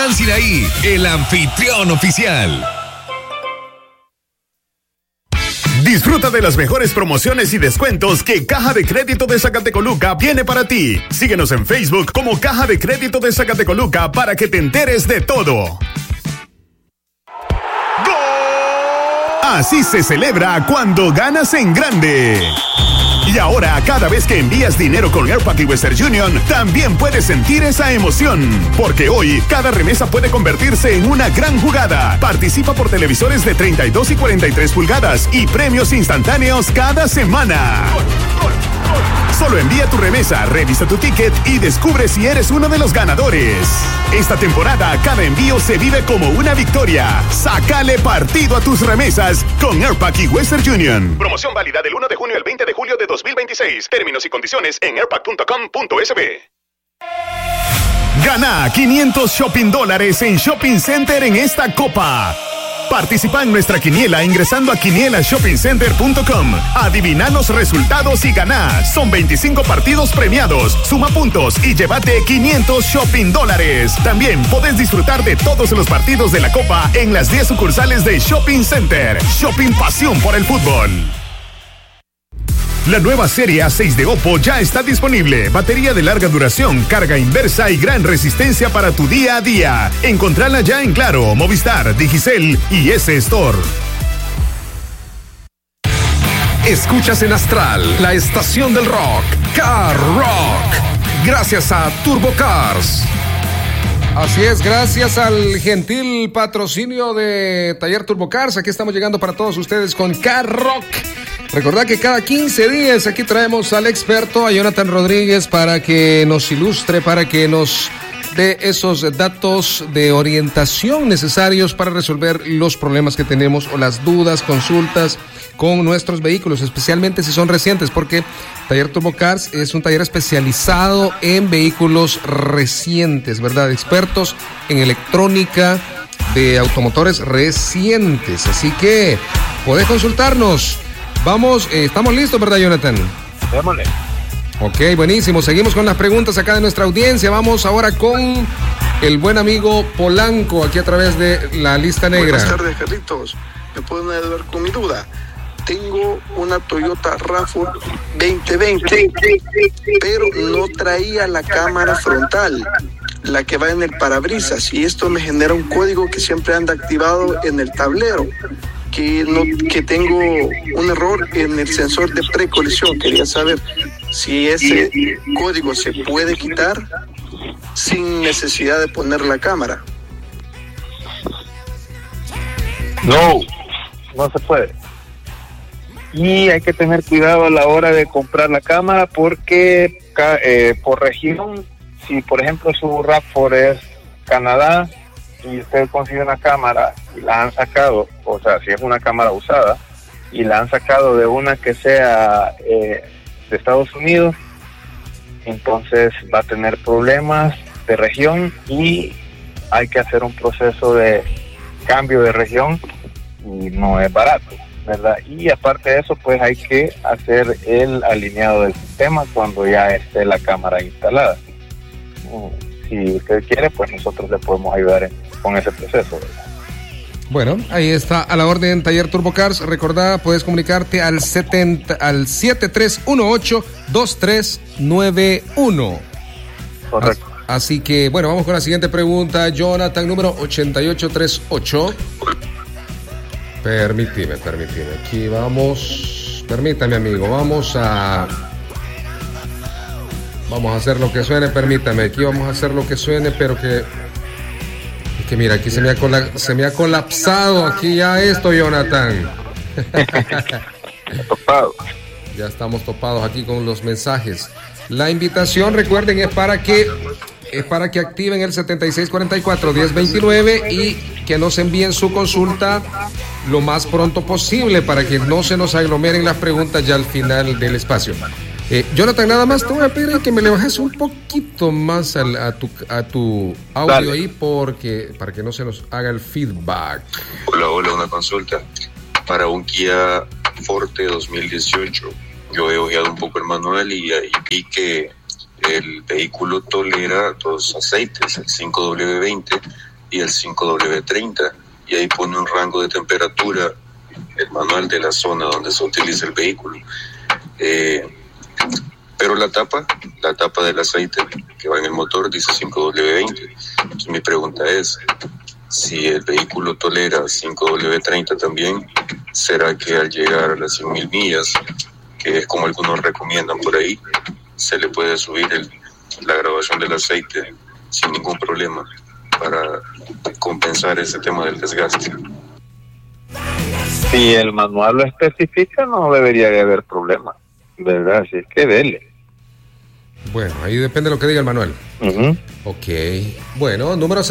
Plan Sinaí, el anfitrión oficial. Disfruta de las mejores promociones y descuentos que Caja de Crédito de Zacatecoluca tiene para ti. Síguenos en Facebook como Caja de Crédito de Zacatecoluca para que te enteres de todo. Así se celebra cuando ganas en grande. Y ahora, cada vez que envías dinero con Airpack y Western Union, también puedes sentir esa emoción. Porque hoy, cada remesa puede convertirse en una gran jugada. Participa por televisores de 32 y 43 pulgadas y premios instantáneos cada semana. Solo envía tu remesa, revisa tu ticket y descubre si eres uno de los ganadores. Esta temporada, cada envío se vive como una victoria. Sácale partido a tus remesas con Airpack y Western Union. Promoción válida del 1 de junio al 20 de julio de 2026. Términos y condiciones en airpack.com.sb. Gana 500 shopping dólares en Shopping Center en esta Copa. Participa en nuestra quiniela ingresando a quinielashoppincenter.com. Adivina los resultados y gana. Son 25 partidos premiados. Suma puntos y llévate 500 shopping dólares. También podés disfrutar de todos los partidos de la Copa en las 10 sucursales de Shopping Center. Shopping pasión por el fútbol. La nueva serie A6 de Oppo ya está disponible. Batería de larga duración, carga inversa y gran resistencia para tu día a día. Encontrala ya en Claro, Movistar, Digicel y S-Store. Escuchas en Astral, la estación del rock, Car Rock. Gracias a Turbo Cars. Así es, gracias al gentil patrocinio de Taller Turbo Cars. Aquí estamos llegando para todos ustedes con Car Rock. Recordad que cada 15 días aquí traemos al experto, a Jonathan Rodríguez, para que nos ilustre, para que nos dé esos datos de orientación necesarios para resolver los problemas que tenemos o las dudas, consultas con nuestros vehículos, especialmente si son recientes, porque Taller Turbo Cars es un taller especializado en vehículos recientes, ¿verdad? Expertos en electrónica de automotores recientes, así que podés consultarnos. Vamos, estamos listos, ¿verdad, Jonathan? Démosle. Ok, buenísimo. Seguimos con las preguntas acá de nuestra audiencia. Vamos ahora con el buen amigo Polanco, aquí a través de la lista negra. Buenas tardes, Carlitos. ¿Me pueden ayudar con mi duda? Tengo una Toyota RAV4 2020, pero no traía la cámara frontal, la que va en el parabrisas, y esto me genera un código que siempre anda activado en el tablero. Que tengo un error en el sensor de precolisión. Quería saber si ese código se puede quitar sin necesidad de poner la cámara. No se puede. Y hay que tener cuidado a la hora de comprar la cámara porque por región, si por ejemplo su RAV4 es Canadá y usted consigue una cámara y la han sacado, o sea, si es una cámara usada y la han sacado de una que sea de Estados Unidos, entonces va a tener problemas de región y hay que hacer un proceso de cambio de región y no es barato, ¿verdad? Y aparte de eso, pues hay que hacer el alineado del sistema cuando ya esté la cámara instalada. Si usted quiere, pues nosotros le podemos ayudar con ese proceso, ¿verdad? Bueno, ahí está a la orden Taller Turbo Cars. Recordá, puedes comunicarte al 7318-2391. Correcto. Así que, bueno, vamos con la siguiente pregunta. Jonathan, número 8838. Permíteme. Aquí vamos. Permítame, amigo. Vamos a hacer lo que suene. Permítame. Aquí vamos a hacer lo que suene, pero que mira, aquí se me ha colapsado aquí ya esto, Jonathan. Topado. Ya estamos topados aquí con los mensajes. La invitación, recuerden, es para que activen el 7644-1029 y que nos envíen su consulta lo más pronto posible para que no se nos aglomeren las preguntas ya al final del espacio. Jonathan, nada más te voy a pedir que me le bajes un poquito más a tu audio. Dale. Ahí para que no se nos haga el feedback. Hola, una consulta para un Kia Forte 2018. Yo he ojeado un poco el manual y vi que el vehículo tolera dos aceites, el 5W20 y el 5W30, y ahí pone un rango de temperatura, el manual de la zona donde se utiliza el vehículo. Pero la tapa del aceite que va en el motor dice 5W20. Entonces mi pregunta es, si el vehículo tolera 5W30 también, ¿será que al llegar a las 100,000 millas, que es como algunos recomiendan por ahí, se le puede subir la graduación del aceite sin ningún problema para compensar ese tema del desgaste? Si el manual lo especifica, no debería de haber problema, ¿verdad? Así es que dele. Bueno, ahí depende de lo que diga el manual. Uh-huh. Ok. Bueno, número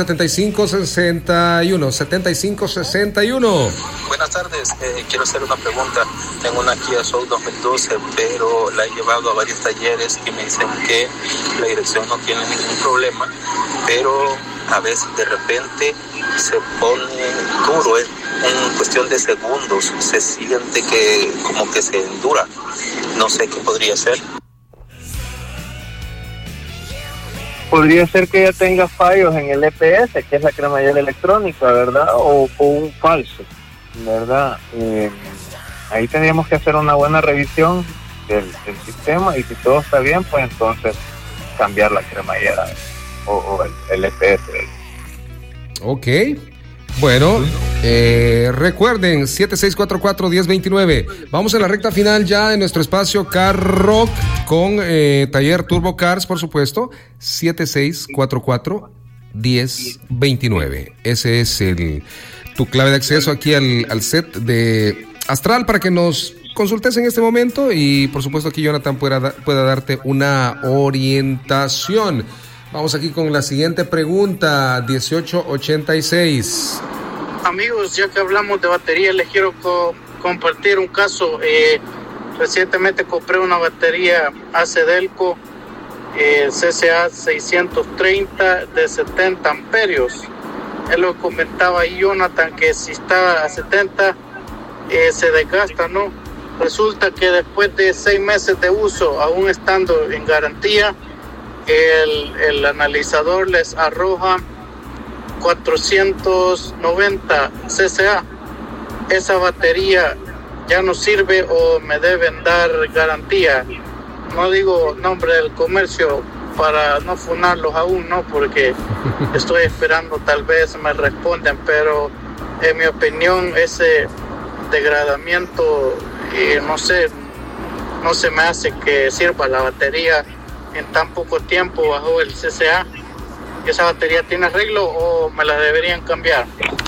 7561. Buenas tardes, quiero hacer una pregunta. Tengo una Kia Soul 2012, pero la he llevado a varios talleres y me dicen que la dirección no tiene ningún problema, pero a veces de repente se pone duro, en cuestión de segundos se siente que como que se endura. No sé qué podría ser. Podría ser que ya tenga fallos en el EPS, que es la cremallera electrónica, ¿verdad? O un falso, ¿verdad? Ahí tendríamos que hacer una buena revisión del sistema, y si todo está bien, pues entonces cambiar la cremallera o el EPS. Ok. Bueno, recuerden, 7644-1029. Vamos a la recta final ya de nuestro espacio Car Rock con Taller Turbo Cars, por supuesto. 7644-1029. Ese es tu clave de acceso aquí al set de Astral para que nos consultes en este momento, y por supuesto aquí Jonathan pueda darte una orientación. Vamos aquí con la siguiente pregunta, 1886. Amigos, ya que hablamos de batería, les quiero compartir un caso. Recientemente compré una batería ACDelco CCA 630 de 70 amperios. Él lo comentaba ahí, Jonathan, que si está a 70 se desgasta, ¿no? Resulta que después de 6 meses de uso, aún estando en garantía, el analizador les arroja 490 CCA. Esa batería ya no sirve o me deben dar garantía. No digo nombre del comercio para no funarlos aún, no, porque estoy esperando, tal vez me responden, pero en mi opinión ese degradamiento no se me hace que sirva la batería en tan poco tiempo bajo el CCA. ¿Esa batería tiene arreglo o me la deberían cambiar?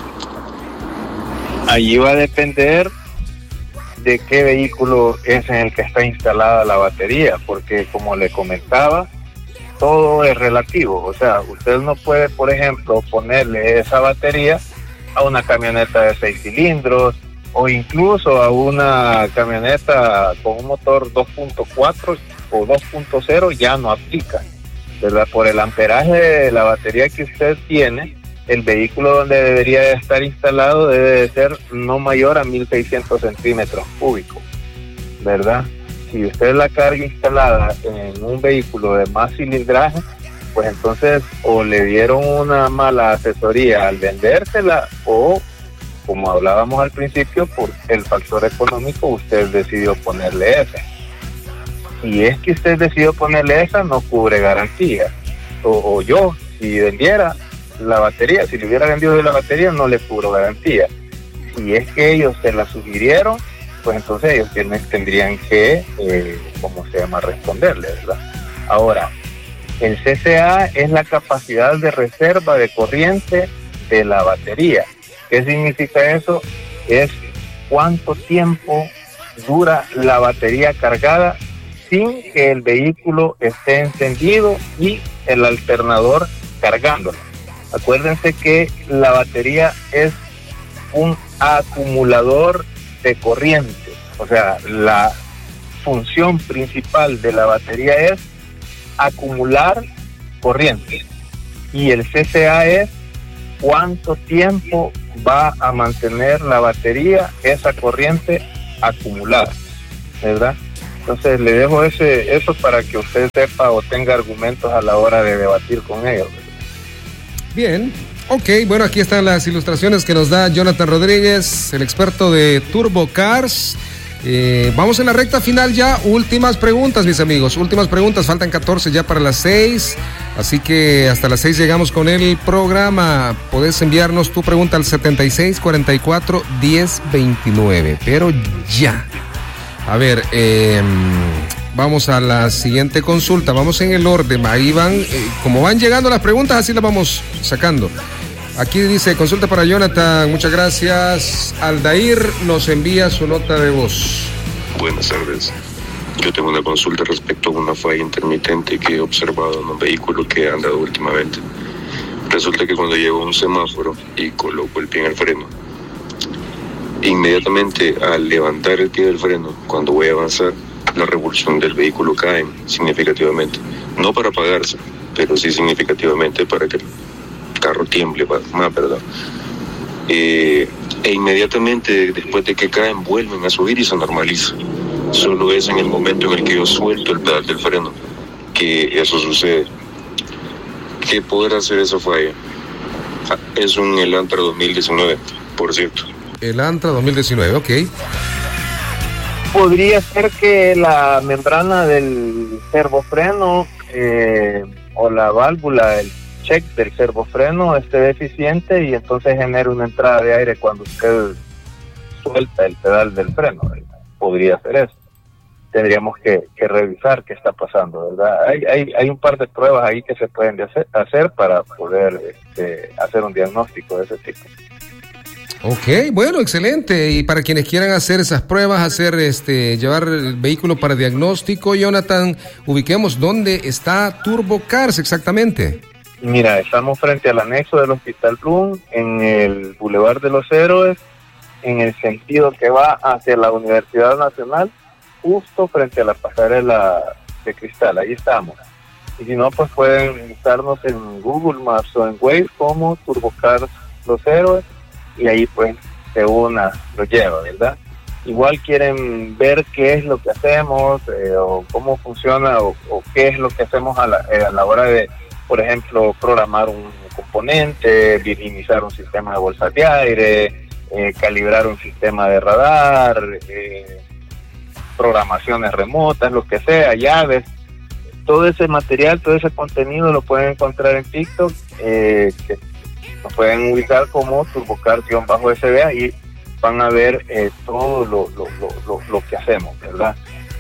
Allí va a depender de qué vehículo es en el que está instalada la batería, porque como le comentaba, todo es relativo. O sea, usted no puede, por ejemplo, ponerle esa batería a una camioneta de 6 cilindros o incluso a una camioneta con un motor 2.4 o 2.0, ya no aplica, ¿verdad? Por el amperaje de la batería que usted tiene, el vehículo donde debería de estar instalado debe de ser no mayor a 1.600 centímetros cúbicos, ¿verdad? Si usted la carga instalada en un vehículo de más cilindraje, pues entonces o le dieron una mala asesoría al vendérsela, o, como hablábamos al principio, por el factor económico usted decidió ponerle esa. Si es que usted decidió ponerle esa, no cubre garantía. O yo, si vendiera la batería, si le hubiera vendido la batería, no le cubro garantía. Si es que ellos se la sugirieron, pues entonces ellos tendrían que, responderle, ¿verdad? Ahora, el CCA es la capacidad de reserva de corriente de la batería. ¿Qué significa eso? Es cuánto tiempo dura la batería cargada sin que el vehículo esté encendido y el alternador cargándolo. Acuérdense que la batería es un acumulador de corriente, o sea, la función principal de la batería es acumular corriente, y el CCA es cuánto tiempo va a mantener la batería esa corriente acumulada, ¿verdad? Entonces le dejo eso para que usted sepa o tenga argumentos a la hora de debatir con ellos. Bien, Ok, bueno, aquí están las ilustraciones que nos da Jonathan Rodríguez, el experto de Turbo Cars. Vamos en la recta final ya. Últimas preguntas, mis amigos. Últimas preguntas. Faltan 14 ya para las 6. Así que hasta las 6 llegamos con el programa. Podés enviarnos tu pregunta al 7644-1029. Pero ya. A ver, vamos a la siguiente consulta. Vamos en el orden. Ahí van, como van llegando las preguntas, así las vamos sacando. Aquí dice, consulta para Jonathan, muchas gracias. Aldair nos envía su nota de voz. Buenas tardes. Yo tengo una consulta respecto a una falla intermitente que he observado en un vehículo que he andado últimamente. Resulta que cuando llego a un semáforo y coloco el pie en el freno, inmediatamente al levantar el pie del freno, cuando voy a avanzar, la revolución del vehículo cae significativamente. No para apagarse, pero sí significativamente para que carro tiemble más, ¿verdad? E inmediatamente después de que caen vuelven a subir y se normaliza. Solo es en el momento en el que yo suelto el pedal del freno que eso sucede. ¿Qué podrá hacer esa falla? Es un Elantra 2019, por cierto. Elantra 2019, ok. Podría ser que la membrana del servofreno o la válvula, el check del servofreno esté deficiente y entonces genere una entrada de aire cuando usted suelta el pedal del freno, ¿verdad? Podría ser eso. Tendríamos que revisar qué está pasando, ¿verdad? Hay un par de pruebas ahí que se pueden hacer para poder hacer un diagnóstico de ese tipo. Ok, bueno, excelente. Y para quienes quieran hacer esas pruebas, llevar el vehículo para diagnóstico, Jonathan, ubiquemos dónde está Turbo Cars exactamente. Mira, estamos frente al anexo del Hospital Plum, en el Boulevard de los Héroes, en el sentido que va hacia la Universidad Nacional, justo frente a la pasarela de cristal. Ahí estamos. Y si no, pues pueden buscarnos en Google Maps o en Waze como Turbo Cars Los Héroes, y ahí pues de una lo lleva, ¿verdad? Igual quieren ver qué es lo que hacemos, o cómo funciona, o qué es lo que hacemos a la hora de, por ejemplo, programar un componente, virginizar un sistema de bolsas de aire, calibrar un sistema de radar, programaciones remotas, lo que sea, llaves. Todo ese material, todo ese contenido lo pueden encontrar en TikTok, que nos pueden ubicar como TurboCars-SBA y van a ver todo lo que hacemos, ¿verdad?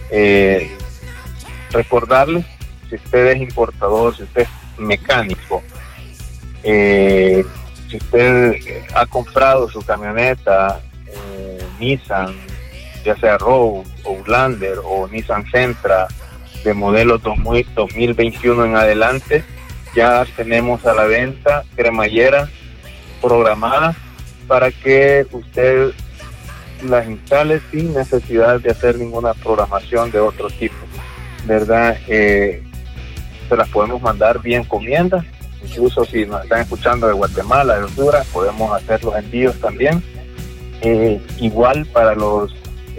Recordarles, si usted es importador, si usted es mecánico, si usted ha comprado su camioneta Nissan, ya sea Rogue, Outlander o Nissan Sentra de modelo 2021 en adelante, ya tenemos a la venta cremalleras programadas para que usted las instale sin necesidad de hacer ninguna programación de otro tipo, ¿verdad? Se las podemos mandar vía encomienda, incluso si nos están escuchando de Guatemala, de Honduras, podemos hacer los envíos también. Igual para los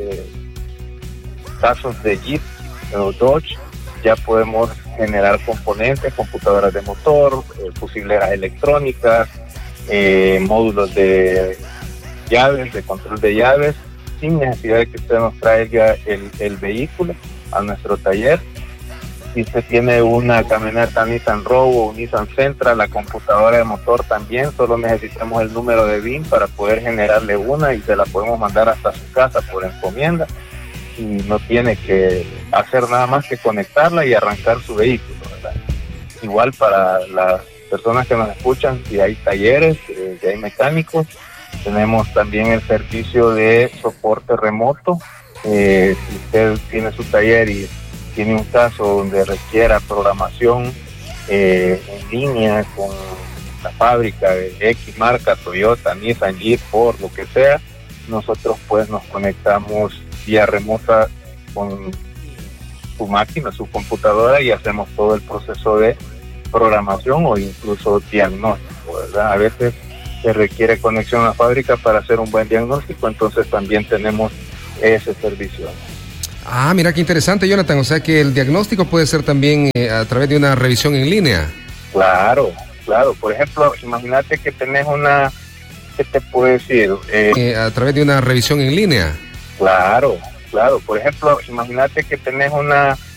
casos de Jeep o Dodge, ya podemos generar componentes, computadoras de motor, fusileras electrónicas, módulos de llaves, de control de llaves, sin necesidad de que usted nos traiga el vehículo a nuestro taller. Si usted tiene una camioneta Nissan Rogue o Nissan Sentra, la computadora de motor también, solo necesitamos el número de BIN para poder generarle una y se la podemos mandar hasta su casa por encomienda. Y no tiene que hacer nada más que conectarla y arrancar su vehículo, ¿verdad? Igual para las personas que nos escuchan, si hay talleres, si hay mecánicos, tenemos también el servicio de soporte remoto. Si usted tiene su taller y tiene un caso donde requiera programación en línea con la fábrica de X marca, Toyota, Nissan, Jeep, Ford, lo que sea, nosotros pues nos conectamos vía remota con su máquina, su computadora, y hacemos todo el proceso de programación o incluso diagnóstico, ¿verdad? A veces se requiere conexión a la fábrica para hacer un buen diagnóstico, entonces también tenemos ese servicio. Ah, mira qué interesante, Jonathan. O sea que el diagnóstico puede ser también a través de una revisión en línea. Claro, claro. Por ejemplo, imagínate que tenés una, ¿qué te puedo decir? A través de una revisión en línea. Claro. Por ejemplo, imagínate que tenés una